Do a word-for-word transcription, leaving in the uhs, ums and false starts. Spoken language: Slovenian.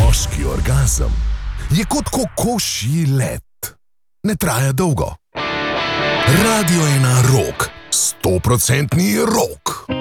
Moški orgazem je kot kokošji let. Ne traja dolgo. Radio ena Rock, stoprocentni rock.